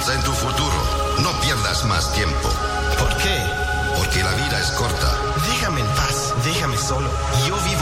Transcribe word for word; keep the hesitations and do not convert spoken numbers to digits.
Piensa en tu futuro. No pierdas más tiempo. ¿Por qué? Porque la vida es corta. Déjame en paz, déjame solo. Yo vivo